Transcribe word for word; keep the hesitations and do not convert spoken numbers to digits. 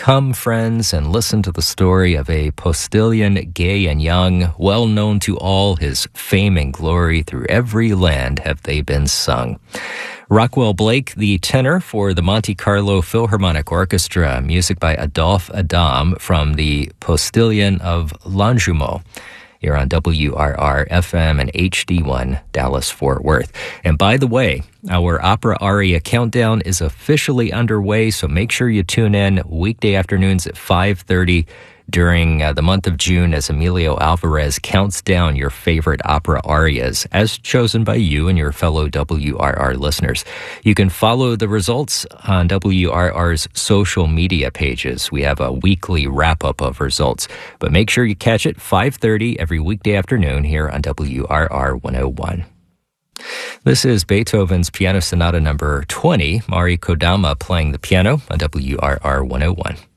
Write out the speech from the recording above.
Come, friends, and listen to the story of a postilion gay and young, well known to all, his fame and glory through every land have they been sung. Rockwell Blake, the tenor for the Monte Carlo Philharmonic Orchestra, music by Adolphe Adam from the Postilion of Longjumeau. You're on W R R F M and H D one, Dallas-Fort Worth. And by the way, our opera aria countdown is officially underway, so make sure you tune in weekday afternoons at five thirty during uh, the month of June as Emilio Alvarez counts down your favorite opera arias as chosen by you and your fellow W R R listeners. You can follow the results on W R R's social media pages. We have a weekly wrap-up of results, but make sure you catch it five thirty every weekday afternoon here on W R R one oh one. This is Beethoven's Piano Sonata number twenty, Mari Kodama playing the piano on W R R one oh one.